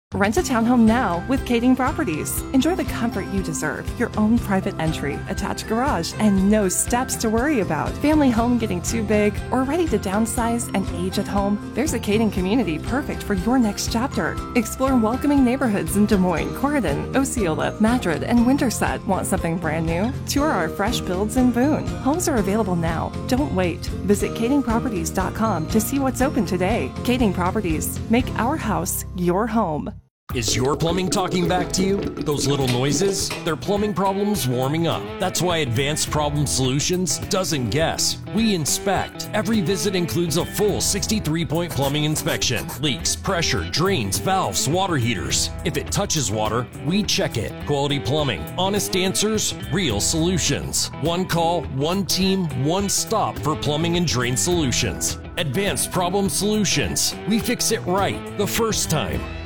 Rent a townhome now with Kading Properties. Enjoy the comfort you deserve, your own private entry, attached garage, and no steps to worry about. Family home getting too big or ready to downsize and age at home? There's a Kading community perfect for your next chapter. Explore welcoming neighborhoods in Des Moines, Corydon, Osceola, Madrid, and Winterset. Want something brand new? Tour our fresh builds in Boone. Homes are available now. Don't wait. Visit KadingProperties.com to see what's open today. Kading Properties. Make our house your home. Is your plumbing talking back to you? Those little noises? They're plumbing problems warming up. That's why Advanced Problem Solutions doesn't guess. We inspect. Every visit includes a full 63-point plumbing inspection. Leaks, pressure, drains, valves, water heaters. If it touches water, we check it. Quality plumbing. Honest answers, real solutions. One call, one team, one stop for plumbing and drain solutions. Advanced Problem Solutions. We fix it right the first time.